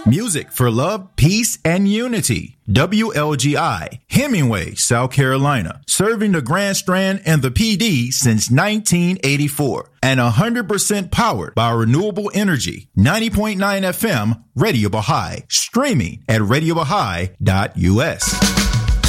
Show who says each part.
Speaker 1: Music for love, peace, and unity. WLGI, Hemingway, South Carolina. Serving the Grand Strand and the PD since 1984. And 100% powered by renewable energy. 90.9 FM, Radio Baha'i. Streaming at RadioBaha'i.us.